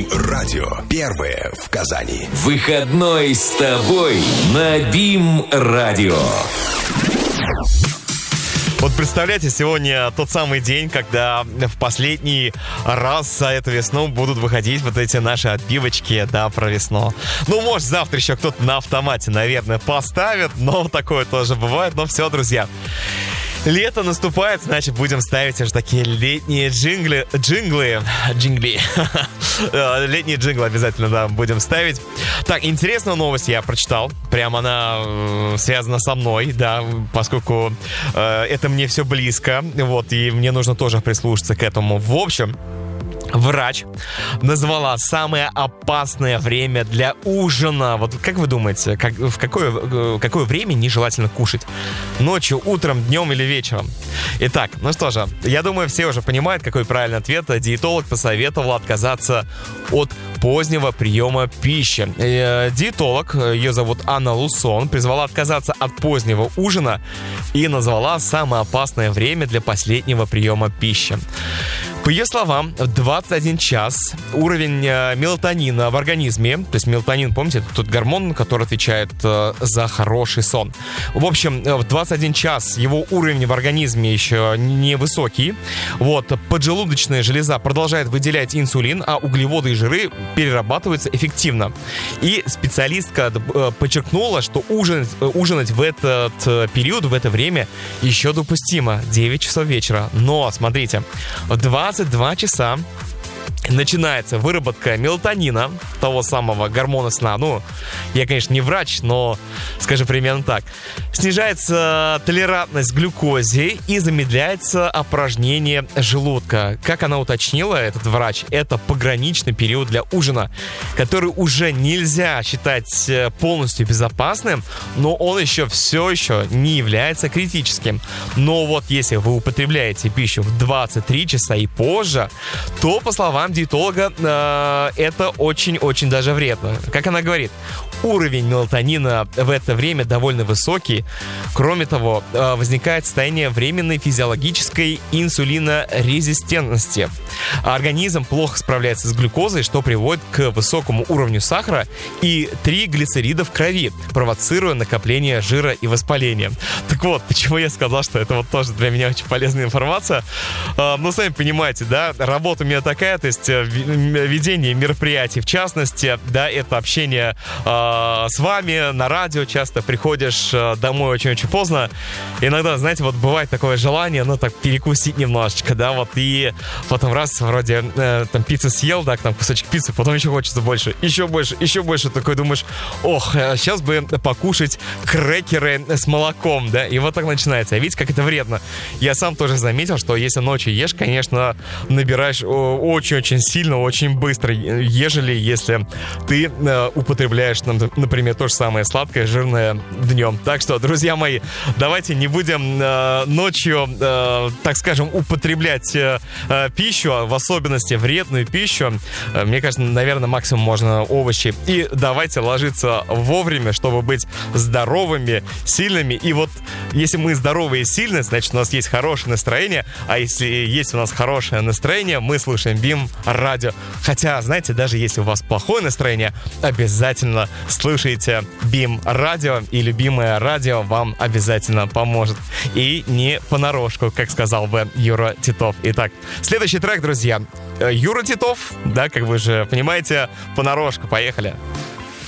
Радио. Первое в Казани. Выходной с тобой на БИМ-радио. Вот представляете, сегодня тот самый день, когда в последний раз за эту весну будут выходить вот эти наши отбивочки, да, про весну. Ну, может, завтра еще кто-то на автомате, наверное, поставит, но такое тоже бывает. Но все, друзья, лето наступает, значит, будем ставить уже такие летние джингли. Летние джинглы обязательно, да, будем ставить. Так, интересную новость я прочитал. Прям она связана со мной, да, поскольку это мне все близко. Вот, и мне нужно тоже прислушаться к этому. В общем, врач назвала самое опасное время для ужина. Вот как вы думаете, в какое время нежелательно кушать? Ночью, утром, днем или вечером? Итак, ну что же, я думаю, все уже понимают, какой правильный ответ. Диетолог посоветовал отказаться от позднего приема пищи. Диетолог, ее зовут Анна Лусон, призвала отказаться от позднего ужина и назвала самое опасное время для последнего приема пищи. По ее словам, в 21 час уровень мелатонина в организме, то есть мелатонин, помните, это тот гормон, который отвечает за хороший сон. В общем, в 21 час его уровень в организме еще невысокий. Вот, поджелудочная железа продолжает выделять инсулин, а углеводы и жиры перерабатываются эффективно. И специалистка подчеркнула, что ужинать в этот период, в это время еще допустимо, 9 часов вечера. Но, смотрите, в 22 часа начинается выработка мелатонина, того самого гормона сна. Ну, я, конечно, не врач, но скажу примерно так. Снижается толерантность к глюкозе и замедляется опорожнение желудка. Как она уточнила, этот врач, это пограничный период для ужина, который уже нельзя считать полностью безопасным, но он все еще не является критическим. Но вот если вы употребляете пищу в 23 часа и позже, то, по словам диетолога, это очень-очень даже вредно. Как она говорит, уровень мелатонина в это время довольно высокий. Кроме того, возникает состояние временной физиологической инсулинорезистентности. Организм плохо справляется с глюкозой, что приводит к высокому уровню сахара и триглицеридов в крови, провоцируя накопление жира и воспаление. Так вот, почему я сказал, что это вот тоже для меня очень полезная информация. Ну, сами понимаете, да, работа у меня такая, то есть ведение мероприятий, в частности, да, это общение с вами на радио. Часто приходишь домой очень-очень поздно. Иногда, знаете, вот бывает такое желание, ну, так перекусить немножечко, да, вот, и потом раз, вроде, там, пиццу съел, да, там, кусочек пиццы, потом еще хочется больше, еще больше, такой думаешь, ох, сейчас бы покушать крекеры с молоком, да, и вот так начинается. А видите, как это вредно? Я сам тоже заметил, что если ночью ешь, конечно, набираешь очень-очень сильно, очень быстро, ежели если ты употребляешь, например, то же самое сладкое, жирное днем. Так что, друзья мои, давайте не будем ночью, так скажем, употреблять пищу, в особенности вредную пищу. Мне кажется, наверное, максимум можно овощи. И давайте ложиться вовремя, чтобы быть здоровыми, сильными. И вот если мы здоровые и сильные, значит, у нас есть хорошее настроение. А если есть у нас хорошее настроение, мы слушаем БИМ-радио. Хотя, знаете, даже если у вас плохое настроение, обязательно слушайте БИМ-радио, и любимое радио вам обязательно поможет. И не понарошку, как сказал бы Юра Титов. Итак, следующий трек, друзья. Юра Титов, да, как вы же понимаете, понарошку. Поехали.